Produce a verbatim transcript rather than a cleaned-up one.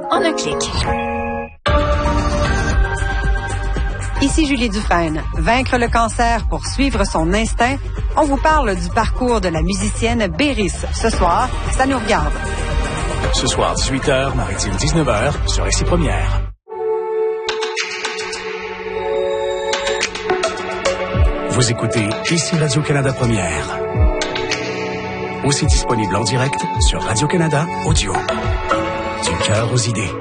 en un clic. Ici Julie Dufresne. Vaincre le cancer pour suivre son instinct. On vous parle du parcours de la musicienne Béris. Ce soir, ça nous regarde. Ce soir, dix-huit heures, Maritime dix-neuf heures, sur Ici Première. Vous écoutez Ici Radio-Canada Première. Aussi disponible en direct sur Radio-Canada Audio. Du cœur aux idées.